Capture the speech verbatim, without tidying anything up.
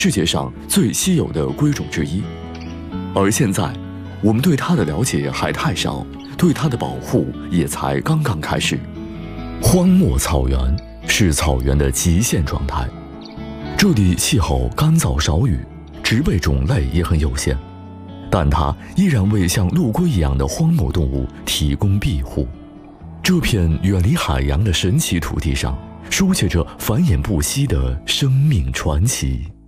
世界上最稀有的龟种之一。而现在，我们对它的了解还太少，对它的保护也才刚刚开始。荒漠草原是草原的极限状态，这里气候干燥少雨，植被种类也很有限，但它依然为像陆龟一样的荒漠动物提供庇护。这片远离海洋的神奇土地上，书写着繁衍不息的生命传奇。